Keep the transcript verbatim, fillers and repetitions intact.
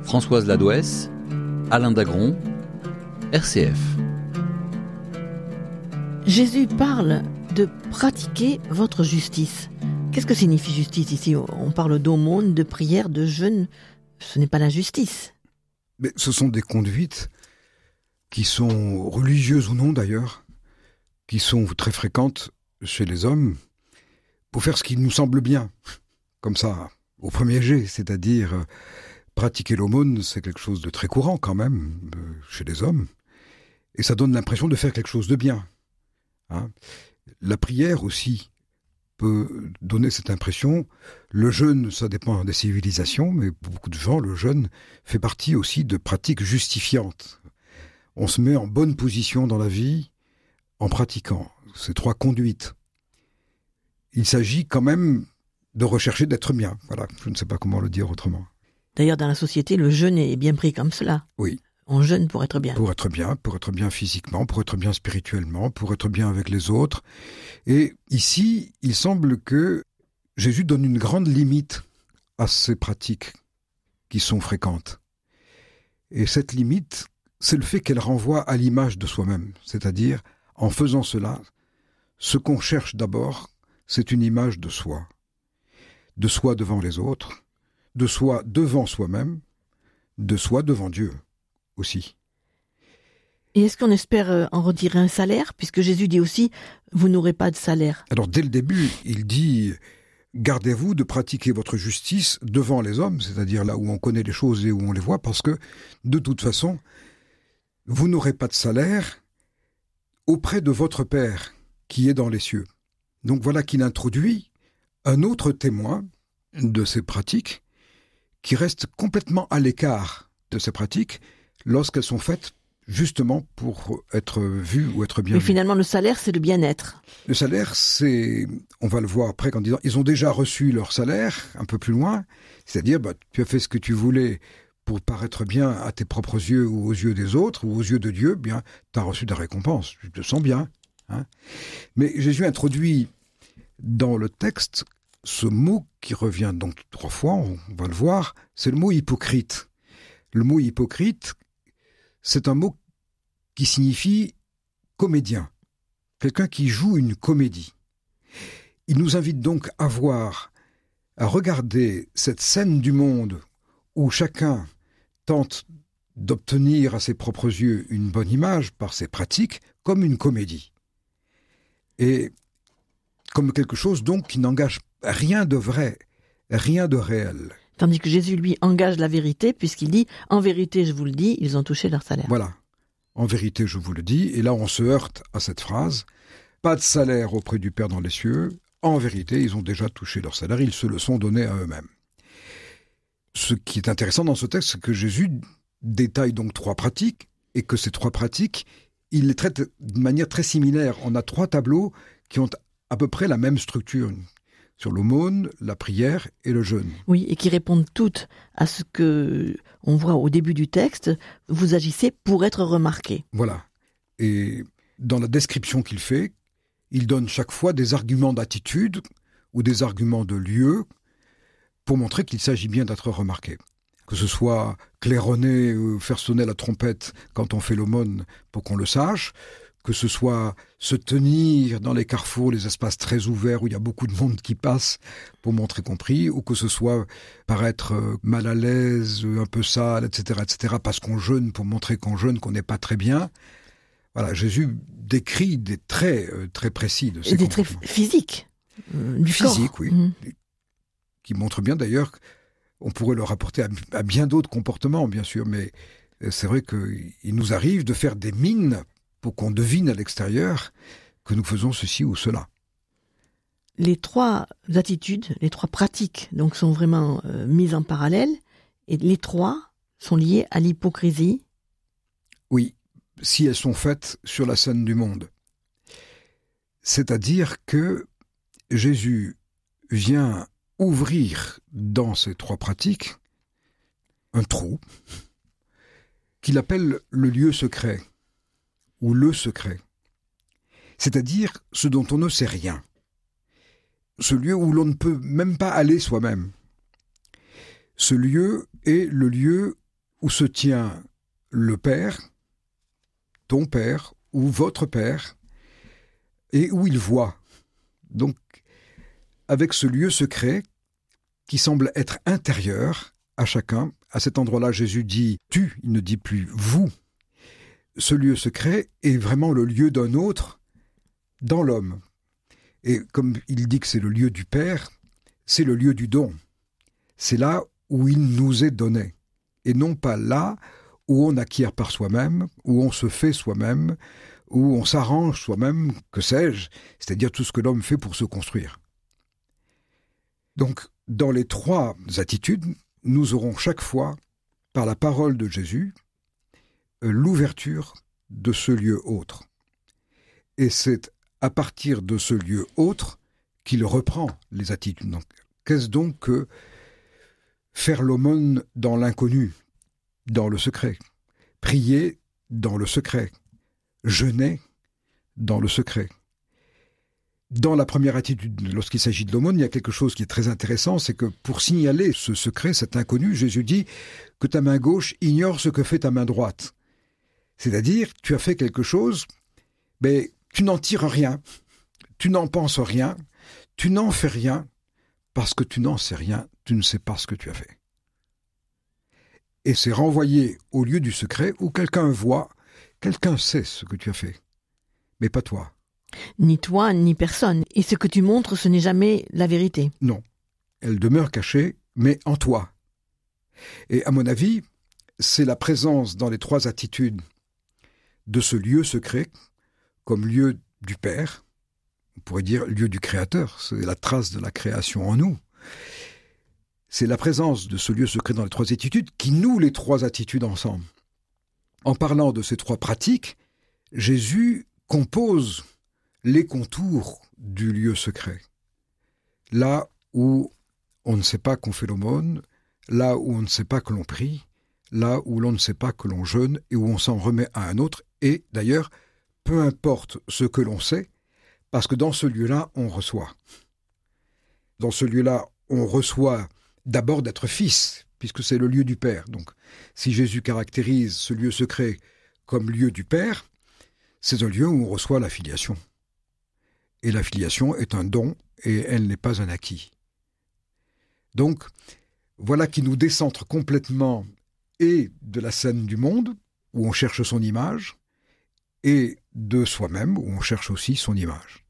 Françoise Ladouès, Alain Dagron, R C F. Jésus parle de pratiquer votre justice. Qu'est-ce que signifie justice ici? On parle d'aumône, de prière, de jeûne. Ce n'est pas la justice. Mais ce sont des conduites qui sont religieuses ou non d'ailleurs, qui sont très fréquentes chez les hommes, pour faire ce qui nous semble bien, comme ça, au premier jet, c'est-à-dire euh, pratiquer l'aumône, c'est quelque chose de très courant quand même, euh, chez les hommes, et ça donne l'impression de faire quelque chose de bien. Hein. La prière aussi peut donner cette impression. Le jeûne, ça dépend des civilisations, mais pour beaucoup de gens, le jeûne fait partie aussi de pratiques justifiantes. On se met en bonne position dans la vie en pratiquant ces trois conduites. Il s'agit quand même de rechercher d'être bien. Voilà, je ne sais pas comment le dire autrement. D'ailleurs, dans la société, le jeûne est bien pris comme cela. Oui. On jeûne pour être bien. Pour être bien, pour être bien physiquement, pour être bien spirituellement, pour être bien avec les autres. Et ici, il semble que Jésus donne une grande limite à ces pratiques qui sont fréquentes. Et cette limite, c'est le fait qu'elle renvoie à l'image de soi-même. C'est-à-dire, en faisant cela, ce qu'on cherche d'abord, c'est une image de soi. De soi devant les autres, de soi devant soi-même, de soi devant Dieu aussi. Et est-ce qu'on espère en retirer un salaire? Puisque Jésus dit aussi, vous n'aurez pas de salaire. Alors dès le début, il dit, gardez-vous de pratiquer votre justice devant les hommes, c'est-à-dire là où on connaît les choses et où on les voit, parce que de toute façon, vous n'aurez pas de salaire auprès de votre Père qui est dans les cieux. Donc voilà qu'il introduit un autre témoin de ces pratiques qui reste complètement à l'écart de ces pratiques lorsqu'elles sont faites justement pour être vues ou être bien Mais vues. finalement, le salaire, c'est le bien-être. Le salaire, c'est, on va le voir après en disant, ils ont déjà reçu leur salaire, un peu plus loin, c'est-à-dire, bah, tu as fait ce que tu voulais pour paraître bien à tes propres yeux ou aux yeux des autres, ou aux yeux de Dieu, bien, tu as reçu des récompenses, tu te sens bien. Hein. Mais Jésus introduit dans le texte ce mot qui revient donc trois fois, on va le voir, c'est le mot hypocrite. Le mot hypocrite, c'est un mot qui signifie comédien, quelqu'un qui joue une comédie. Il nous invite donc à voir, à regarder cette scène du monde où chacun tente d'obtenir à ses propres yeux une bonne image par ses pratiques comme une comédie. Et comme quelque chose donc qui n'engage rien de vrai, rien de réel. Tandis que Jésus, lui, engage la vérité, puisqu'il dit, en vérité, je vous le dis, ils ont touché leur salaire. Voilà, en vérité, je vous le dis, et là on se heurte à cette phrase, pas de salaire auprès du Père dans les cieux, en vérité, ils ont déjà touché leur salaire, ils se le sont donnés à eux-mêmes. Ce qui est intéressant dans ce texte, c'est que Jésus détaille donc trois pratiques, et que ces trois pratiques, il les traite de manière très similaire. On a trois tableaux qui ont à peu près la même structure, sur l'aumône, la prière et le jeûne. Oui, et qui répondent toutes à ce que on voit au début du texte, vous agissez pour être remarqué. Voilà. Et dans la description qu'il fait, il donne chaque fois des arguments d'attitude ou des arguments de lieu pour montrer qu'il s'agit bien d'être remarqué. Que ce soit claironner ou faire sonner la trompette quand on fait l'aumône pour qu'on le sache, que ce soit se tenir dans les carrefours, les espaces très ouverts où il y a beaucoup de monde qui passe pour montrer compris, ou que ce soit paraître mal à l'aise, un peu sale, et cetera, et cetera, parce qu'on jeûne pour montrer qu'on jeûne, qu'on n'est pas très bien. Voilà, Jésus décrit des traits euh, très précis de ces des traits physiques, euh, du physiques, corps. oui, Mmh. qui montrent bien d'ailleurs qu'on pourrait le rapporter à, à bien d'autres comportements, bien sûr, mais c'est vrai qu'il nous arrive de faire des mines pour qu'on devine à l'extérieur que nous faisons ceci ou cela. Les trois attitudes, les trois pratiques, donc, sont vraiment euh, mises en parallèle, et les trois sont liées à l'hypocrisie. Oui, si elles sont faites sur la scène du monde. C'est-à-dire que Jésus vient ouvrir dans ces trois pratiques un trou qu'il appelle le lieu secret. Ou le secret, c'est-à-dire ce dont on ne sait rien, ce lieu où l'on ne peut même pas aller soi-même. Ce lieu est le lieu où se tient le Père, ton Père ou votre Père, et où il voit. Donc, avec ce lieu secret qui semble être intérieur à chacun, à cet endroit-là, Jésus dit « tu », il ne dit plus « vous ». Ce lieu secret est vraiment le lieu d'un autre dans l'homme. Et comme il dit que c'est le lieu du Père, c'est le lieu du don. C'est là où il nous est donné, et non pas là où on acquiert par soi-même, où on se fait soi-même, où on s'arrange soi-même, que sais-je, c'est-à-dire tout ce que l'homme fait pour se construire. Donc, dans les trois attitudes, nous aurons chaque fois, par la parole de Jésus, l'ouverture de ce lieu autre. Et c'est à partir de ce lieu autre qu'il reprend les attitudes. Donc, qu'est-ce donc que faire l'aumône dans l'inconnu, dans le secret, prier dans le secret, jeûner dans le secret. Dans la première attitude, lorsqu'il s'agit de l'aumône, il y a quelque chose qui est très intéressant, c'est que pour signaler ce secret, cet inconnu, Jésus dit que ta main gauche ignore ce que fait ta main droite. C'est-à-dire, tu as fait quelque chose, mais tu n'en tires rien, tu n'en penses rien, tu n'en fais rien, parce que tu n'en sais rien, tu ne sais pas ce que tu as fait. Et c'est renvoyé au lieu du secret où quelqu'un voit, quelqu'un sait ce que tu as fait, mais pas toi. Ni toi, ni personne. Et ce que tu montres, ce n'est jamais la vérité. Non, elle demeure cachée, mais en toi. Et à mon avis, c'est la présence dans les trois attitudes de ce lieu secret, comme lieu du Père, on pourrait dire lieu du Créateur, c'est la trace de la création en nous. C'est la présence de ce lieu secret dans les trois attitudes qui noue les trois attitudes ensemble. En parlant de ces trois pratiques, Jésus compose les contours du lieu secret. Là où on ne sait pas qu'on fait l'aumône, là où on ne sait pas que l'on prie, là où l'on ne sait pas que l'on jeûne et où on s'en remet à un autre. Et d'ailleurs, peu importe ce que l'on sait, parce que dans ce lieu-là, on reçoit. Dans ce lieu-là, on reçoit d'abord d'être fils, puisque c'est le lieu du Père. Donc, si Jésus caractérise ce lieu secret comme lieu du Père, c'est un lieu où on reçoit la filiation. Et la filiation est un don, et elle n'est pas un acquis. Donc, voilà qui nous décentre complètement et de la scène du monde, où on cherche son image, et de soi-même, où on cherche aussi son image.